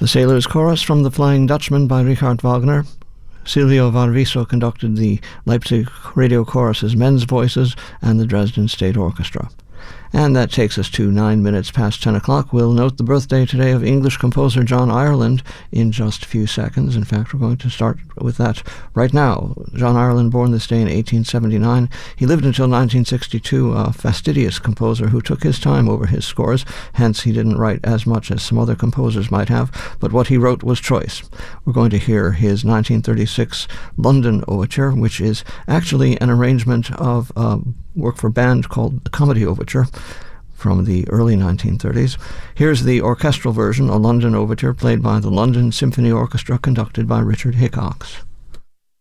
The Sailors' Chorus from The Flying Dutchman by Richard Wagner. Silvio Valriso conducted the Leipzig Radio Chorus's men's voices and the Dresden State Orchestra. And that takes us to 9 minutes past 10 o'clock. We'll note the birthday today of English composer John Ireland in just a few seconds. In fact, we're going to start with that right now. John Ireland, born this day in 1879. He lived until 1962, a fastidious composer who took his time over his scores. Hence, he didn't write as much as some other composers might have, but what he wrote was choice. We're going to hear his 1936 London Overture, which is actually an arrangement of work for band called the Comedy Overture from the early 1930s. Here's the orchestral version, a London Overture played by the London Symphony Orchestra conducted by Richard Hickox.